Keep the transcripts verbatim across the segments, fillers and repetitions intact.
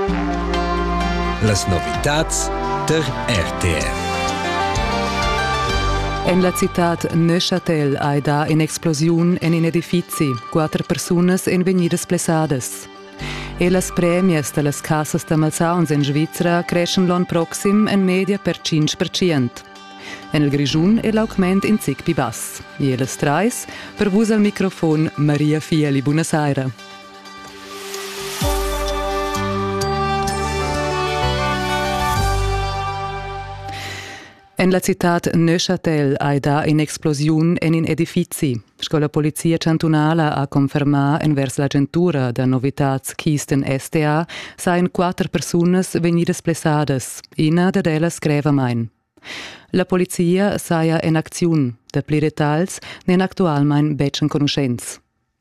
Las novitats der R T R. En la città Neuchâtel ha da un'explosione in un edificio, quattro persone en venidas plessades. E las premies de las casas de malsauns in Svizzera crescen l'anno proxim in media per cinque per cento. En el Grigiun è l'augment in zic pi bass. E las trais, per vus al microfon Maria Fieli, buonasera. En la città Neuchâtel ha da un'explosione in un edificio. Sco la polizia cantonala ha confermato envers l'agentura da novitats Kisten S T A sain quattro personas venidas plessades. Ina de ellas greva main. La polizia saia en acziun, de pli detalls nen actualmein becen conoscenz.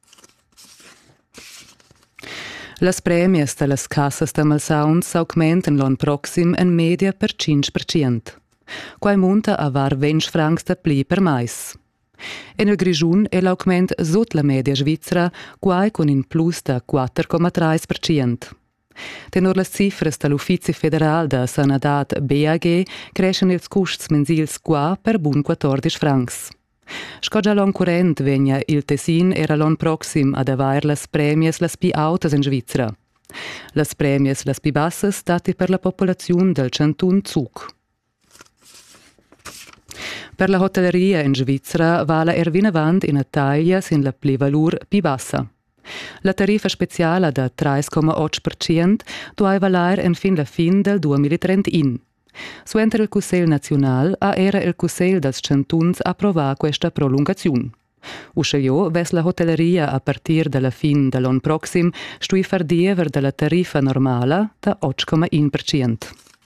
Las premies de las casas de malsauns augmenten l'anno proxim en media per cinque per cento. Quai monta a var venti francs de pli per mais. En el Grigiun è l'augment sot la media svizzera, quai con un plus de quattro virgola tre per cento. Tenor las cifras dall'Uffizio Federal da Sanadat B A G crescen ils custs mensils qua per bun quattordici francs. Sco già l'an current vegna il Tessin era l'an proxim ad avair las premies las pi autas in Svizzera. Las premies las pi bassas dati per la popolazione del Cantun Zug. Per la hotelleria in Svizzera va la ervinavant in Italia sin la pli valur pi bassa. La tariffa speciale da tre virgola otto per cento doveva valere in fin la fin del duemilatrentuno. Suenter il Consiglio Nazionale a era il Consiglio dels Cantuns approvà questa prolungazione. Uscia io, ves la hotelleria a partir dalla fin dell'anno proxim stui far diever della tariffa normale da otto virgola uno per cento.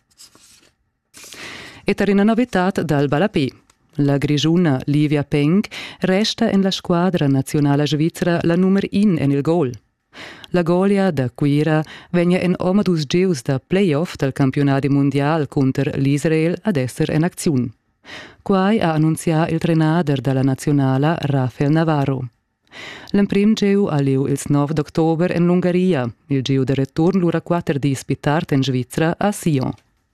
E per una novità dal Balapì. La grigiuna Livia Peng resta in la squadra nazionale svizzera la numero uno in il gol. La golia da Quira vegna in omadus gius da playoff del campionato mondiale contro l'Israel ad essere in azione. Quai ha annunziato il trenader della nazionale Rafael Navarro. L'imprim giu a liu il nove d'ottobre in Ungheria, il giu de return l'ura quattro dis più tard in Svizzera a Sion.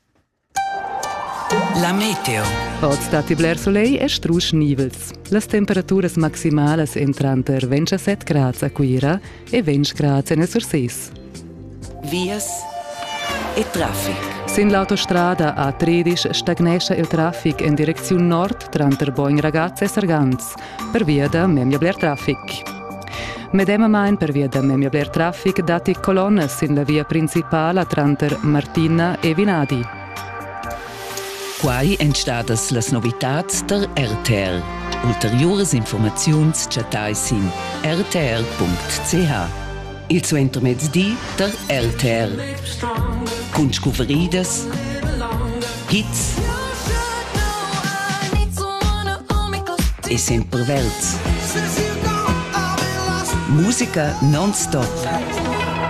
La meteo. Od stati bler solei e strusch nivels. Las temperaturas maximales entran ter ventisette gradi a Quira e venti gradi nel Surses. Vias e traffic. Sin l'autostrada A tredici stagnesce il traffic in direzione nord tra Boing Ragazza e Sargans, per via da Memia Bler Traffic. Medema main per via da Memia Bler Traffic dati colonnes in la via principale tra Martina e Vinadi. Quai entstadas las novitats der R T R. Ulteriores informaziuns chatais in r t r punct c h. Il suo mezzdi der R T R. Con scuveridas, hits e sempre verts. Musica non-stop.